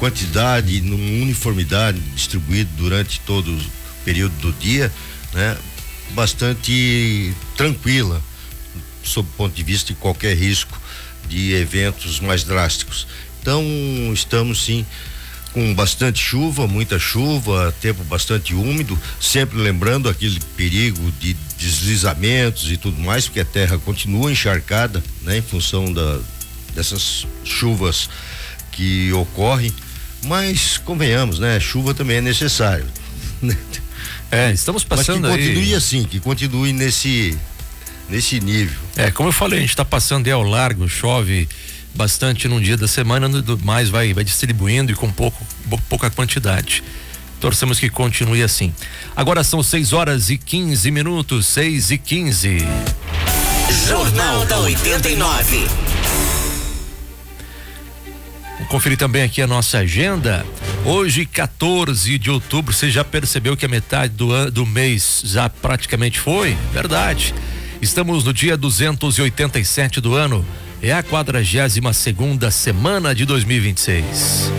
quantidade, numa uniformidade distribuída durante todo o período do dia, né? Bastante tranquila, sob o ponto de vista de qualquer risco de eventos mais drásticos. Então, estamos sim com bastante chuva, muita chuva, tempo bastante úmido, sempre lembrando aquele perigo de deslizamentos e tudo mais, porque a terra continua encharcada, né, em função dessas chuvas que ocorrem, mas convenhamos, né, chuva também é necessário. Estamos passando mas que continue aí, assim, que continue nesse nível. Como eu falei, a gente está passando aí ao largo, chove bastante num dia da semana, mais vai distribuindo e com pouca quantidade. Torcemos que continue assim. Agora são 6h15, 6h15. Jornal da 89. Vamos conferir também aqui a nossa agenda. Hoje, 14 de outubro, você já percebeu que a metade do mês já praticamente foi? Verdade. Estamos no dia 287 do ano. É a 42ª semana de 2026.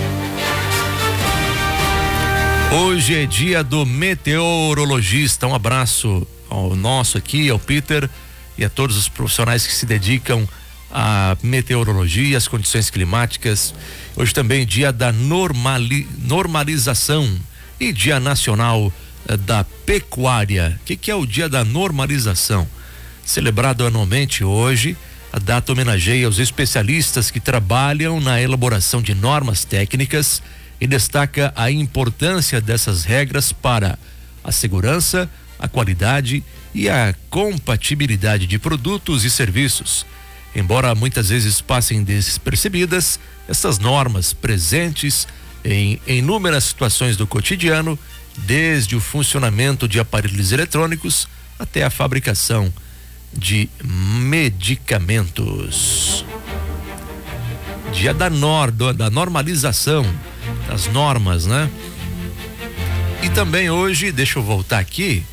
Hoje é dia do meteorologista. Um abraço ao nosso aqui, ao Peter e a todos os profissionais que se dedicam à meteorologia, às condições climáticas. Hoje também dia da normalização e dia nacional da pecuária. O que é o dia da normalização? Celebrado anualmente hoje, a data homenageia os especialistas que trabalham na elaboração de normas técnicas e destaca a importância dessas regras para a segurança, a qualidade e a compatibilidade de produtos e serviços. Embora muitas vezes passem despercebidas, essas normas presentes em inúmeras situações do cotidiano, desde o funcionamento de aparelhos eletrônicos até a fabricação de medicamentos. Dia da normalização das normas, né? E também hoje, deixa eu voltar aqui.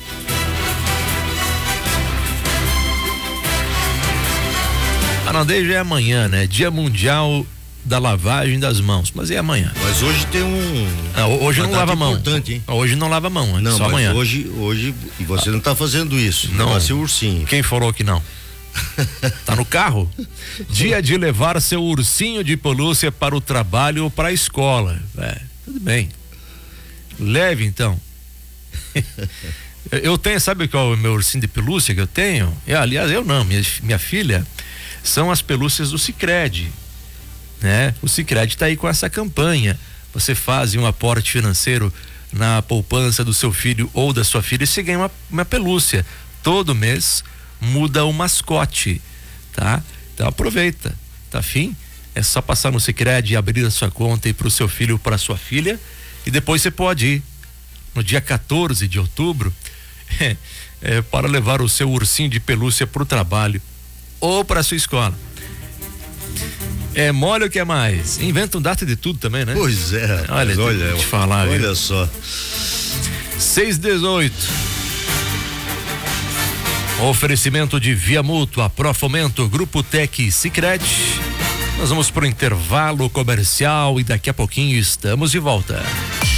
Não, desde é amanhã, né? Dia Mundial da Lavagem das Mãos, mas é amanhã. Mas hoje tem hoje não lava a mão. Hein? Hoje não lava a mão, não, só mas amanhã. Hoje e você não está fazendo isso. Não. Vai ser o ursinho. Quem falou que não? Tá no carro? Dia de levar seu ursinho de pelúcia para o trabalho ou para a escola. Tudo bem. Leve então. Eu tenho, sabe qual é o meu ursinho de pelúcia que eu tenho? Aliás, eu não, minha filha, são as pelúcias do Sicredi, né? O Sicredi tá aí com essa campanha. Você faz um aporte financeiro na poupança do seu filho ou da sua filha e você ganha uma pelúcia. Todo mês muda o mascote, tá? Então aproveita, tá afim? É só passar no Sicredi, abrir a sua conta e pro seu filho ou para sua filha, e depois você pode ir no dia 14 de outubro para levar o seu ursinho de pelúcia pro trabalho ou para sua escola. Mole o que é mais? Inventam data de tudo também, né? Pois é. Olha, te falar, olha viu? só. 6:18. Oferecimento de Via Mútua, Profomento, Grupo Tec e Sicredi. Nós vamos pro intervalo comercial e daqui a pouquinho estamos de volta.